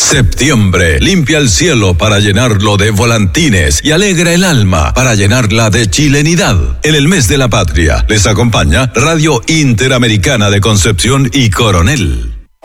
Septiembre limpia el cielo para llenarlo de volantines y alegra el alma para llenarla de chilenidad. En el mes de la patria les acompaña Radio Interamericana de Concepción y Coronel.